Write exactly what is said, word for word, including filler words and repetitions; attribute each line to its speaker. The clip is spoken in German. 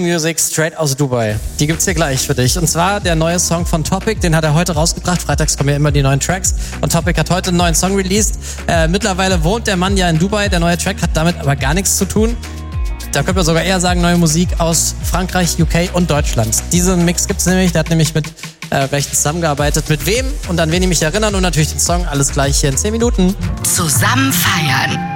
Speaker 1: Music straight aus Dubai. Die gibt's hier gleich für dich. Und zwar der neue Song von Topic, den hat er heute rausgebracht. Freitags kommen ja immer die neuen Tracks. Und Topic hat heute einen neuen Song released. Äh, mittlerweile wohnt der Mann ja in Dubai. Der neue Track hat damit aber gar nichts zu tun. Da könnte man sogar eher sagen, neue Musik aus Frankreich, U K und Deutschland. Diesen Mix gibt's nämlich. Der hat nämlich mit äh, Rechten zusammengearbeitet. Mit wem und an wen ich mich erinnern und natürlich den Song. Alles gleich hier in zehn Minuten.
Speaker 2: Zusammen feiern.